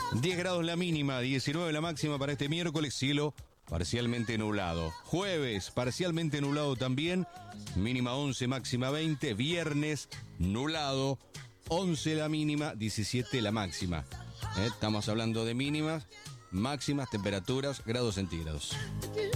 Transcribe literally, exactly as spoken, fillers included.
diez grados la mínima, diecinueve la máxima para este miércoles, cielo parcialmente nublado. Jueves, parcialmente nublado también, mínima once, máxima veinte. Viernes, nublado, once la mínima, diecisiete la máxima. ¿Eh? Estamos hablando de mínimas, máximas, temperaturas, grados centígrados.